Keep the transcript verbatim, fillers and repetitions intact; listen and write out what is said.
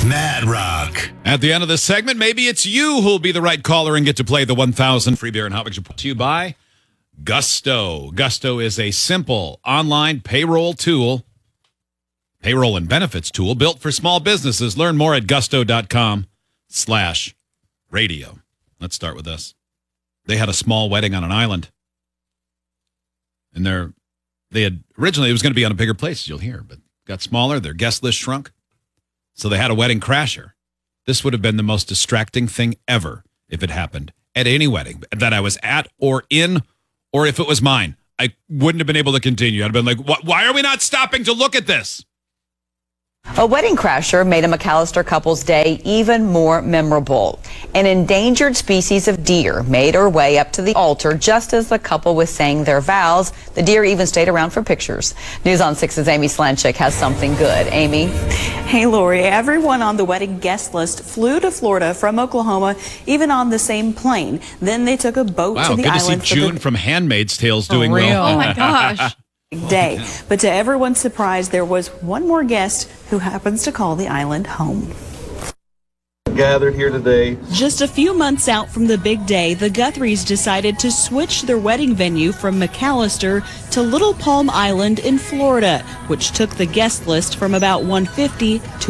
Mad Rock. At the end of this segment, maybe it's you who'll be the right caller and get to play the one thousand free beer and hot wings brought to you by Gusto. Gusto is a simple online payroll tool, payroll and benefits tool built for small businesses. Learn more at gusto.com slash radio. Let's start with this. They had a small wedding on an island. And they're, they had, originally it was going to be on a bigger place, you'll hear, but got smaller. Their guest list shrunk. So they had a wedding crasher. This would have been the most distracting thing ever if it happened at any wedding that I was at or in, or if it was mine. I wouldn't have been able to continue. I'd have been like, why are we not stopping to look at this? A wedding crasher made a McAllister couple's day even more memorable. An endangered species of deer made her way up to the altar just as the couple was saying their vows. The deer even stayed around for pictures. News on six's Amy Slanchik has something good. Amy? Hey, Lori. Everyone on the wedding guest list flew to Florida from Oklahoma, even on the same plane. Then they took a boat wow, to the good island. to see June the- from Handmaid's Tale's doing real. well. Oh, my gosh. day. But to everyone's surprise, there was one more guest who happens to call the island home. Gathered here today. Just a few months out from the big day, the Guthries decided to switch their wedding venue from McAllister to Little Palm Island in Florida, which took the guest list from about one hundred fifty to